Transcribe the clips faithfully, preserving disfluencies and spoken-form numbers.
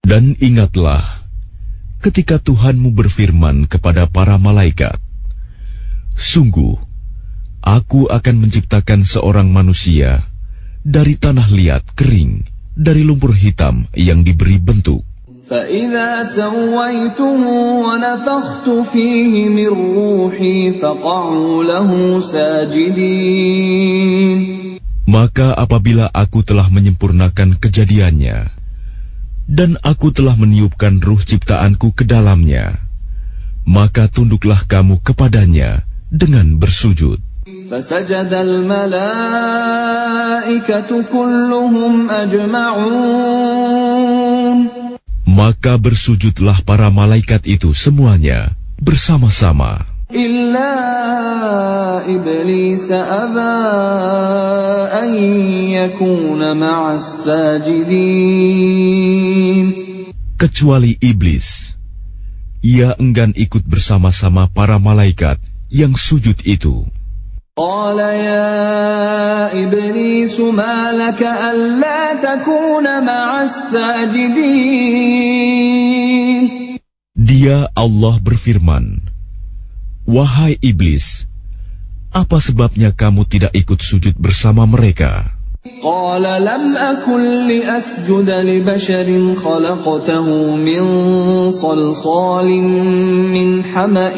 Dan ingatlah ketika Tuhanmu berfirman kepada para malaikat, sungguh, aku akan menciptakan seorang manusia dari tanah liat kering, dari lumpur hitam yang diberi bentuk. فَإِذَا سَوَّيْتُهُ وَنَفَخْتُ فِيهِ مِنْ رُوحِي فَقَعُوا لَهُ سَاجِدِينَ. Maka apabila aku telah menyempurnakan kejadiannya, dan aku telah meniupkan ruh ciptaanku ke dalamnya, maka tunduklah kamu kepadanya dengan bersujud. فَسَجَدَ الْمَلَائِكَةُ كُلُّهُمْ أَجْمَعُونَ. Maka bersujudlah para malaikat itu semuanya bersama-sama. إِلَّا إِبْلِيسَ أَبَى أَن يَكُونَ مَعَ السَّاجِدِينَ. Kecuali iblis, ia enggan ikut bersama-sama para malaikat yang sujud itu. قال يا إبليس ما لك ألا تكون مع الساجدين. Dia Allah berfirman, wahai iblis, apa sebabnya kamu tidak ikut sujud bersama mereka? قال لم أكن لأسجد لبشر خلقته من صلصال من حمأ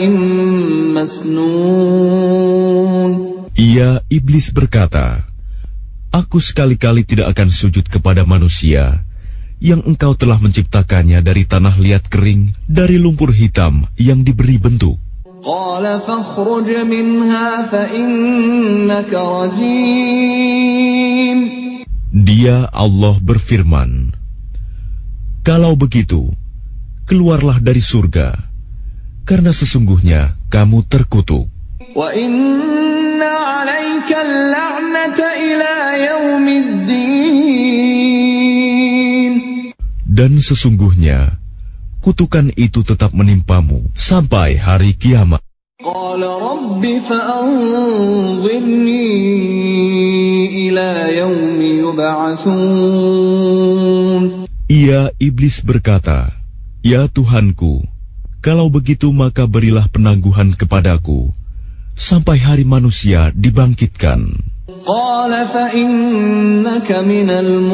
مسنون. Ia, iblis berkata, aku sekali-kali tidak akan sujud kepada manusia yang engkau telah menciptakannya dari tanah liat kering, dari lumpur hitam yang diberi bentuk. قال فاخرج منها فإنك رجيم. Dia, Allah berfirman, kalau begitu, keluarlah dari surga, karena sesungguhnya kamu terkutuk. وَإِنَّ عَلَيْكَ اللَّعْنَةَ إِلَى يَوْمِ الدِّينِ. Dan sesungguhnya kutukan itu tetap menimpamu sampai hari kiamat. قَالَ رَبِّ فَأَنظِرْنِي إِلَى يَوْمِ يُبْعَثُونَ. Ia, iblis berkata, ya Tuhanku, kalau begitu maka berilah penangguhan kepadaku sampai hari manusia dibangkitkan. قَالَ فَإِنَّكَ مِنَ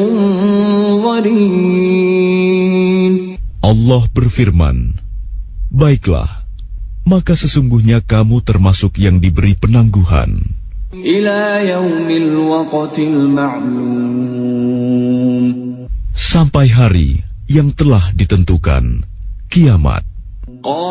الْمُنظَرِينَ. Allah berfirman, baiklah, maka sesungguhnya kamu termasuk yang diberi penangguhan. إِلَى يَوْمِ الْوَقْتِ الْمَعْلُومِ. Sampai hari yang telah ditentukan, kiamat.